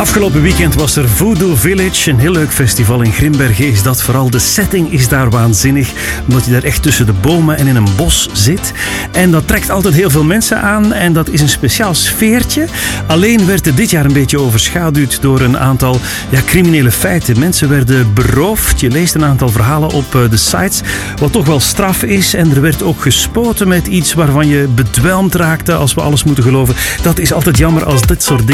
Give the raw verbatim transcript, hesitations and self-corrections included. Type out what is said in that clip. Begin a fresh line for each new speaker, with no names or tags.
Afgelopen weekend was er Voodoo Village, een heel leuk festival in Grimbergen. Is dat vooral, de setting is daar waanzinnig, omdat je daar echt tussen de bomen en in een bos zit. En dat trekt altijd heel veel mensen aan en dat is een speciaal sfeertje. Alleen werd het dit jaar een beetje overschaduwd door een aantal ja, criminele feiten. Mensen werden beroofd, je leest een aantal verhalen op de sites, wat toch wel straf is. En er werd ook gespoten met iets waarvan je bedwelmd raakte, als we alles moeten geloven. Dat is altijd jammer als dit soort dingen